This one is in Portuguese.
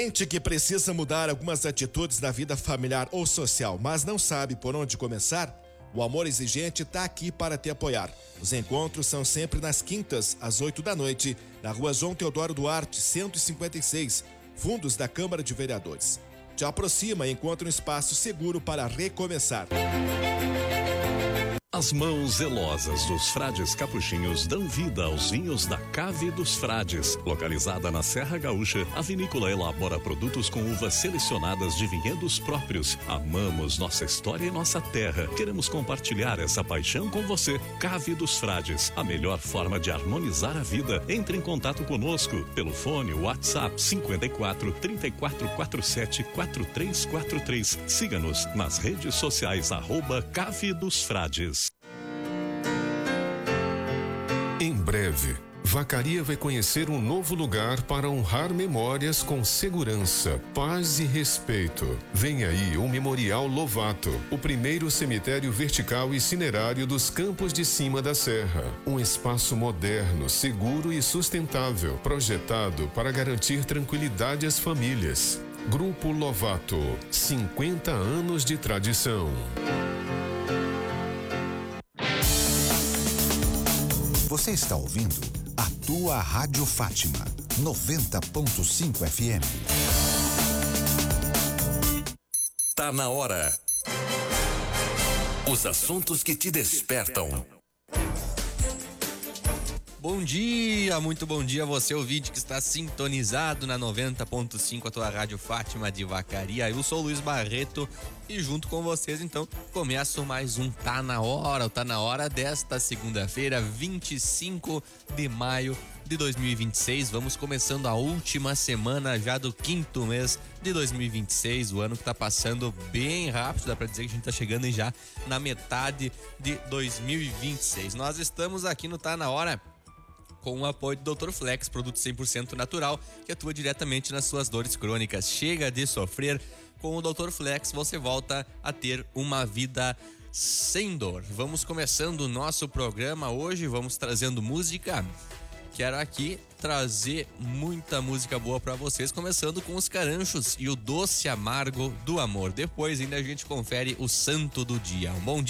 Gente que precisa mudar algumas atitudes na vida familiar ou social, mas não sabe por onde começar? O Amor Exigente está aqui para te apoiar. Os encontros são sempre nas quintas, às 8 da noite, na rua João Teodoro Duarte, 156, fundos da Câmara de Vereadores. Te aproxima e encontra um espaço seguro para recomeçar. As mãos zelosas dos frades capuchinhos dão vida aos vinhos da Cave dos Frades. Localizada na Serra Gaúcha, a vinícola elabora produtos com uvas selecionadas de vinhedos próprios. Amamos nossa história e nossa terra. Queremos compartilhar essa paixão com você. Cave dos Frades, a melhor forma de harmonizar a vida. Entre em contato conosco pelo fone WhatsApp 54 3447 4343. Siga-nos nas redes sociais @Cave dos Frades. Em breve, Vacaria vai conhecer um novo lugar para honrar memórias com segurança, paz e respeito. Vem aí o Memorial Lovato, o primeiro cemitério vertical e cinerário dos Campos de Cima da Serra. Um espaço moderno, seguro e sustentável, projetado para garantir tranquilidade às famílias. Grupo Lovato, 50 anos de tradição. Você está ouvindo a tua Rádio Fátima, 90.5 FM. Tá na hora. Os assuntos que te despertam. Bom dia, muito bom dia a você, ouvinte que está sintonizado na 90.5, a tua Rádio Fátima de Vacaria. Eu sou o Luiz Barreto e junto com vocês, então, começo mais um Tá na Hora. O Tá na Hora desta segunda-feira, 25 de maio de 2026. Vamos começando a última semana já do 5º mês de 2026. O ano que tá passando bem rápido, dá pra dizer que a gente tá chegando já na metade de 2026. Nós estamos aqui no Tá na Hora com o apoio do Dr. Flex, produto 100% natural, que atua diretamente nas suas dores crônicas. Chega de sofrer, com o Dr. Flex você volta a ter uma vida sem dor. Vamos começando o nosso programa hoje, vamos trazendo música. Quero aqui trazer muita música boa pra vocês, começando com os Caranchos e o Doce Amargo do Amor. Depois ainda a gente confere o santo do dia. Um bom dia.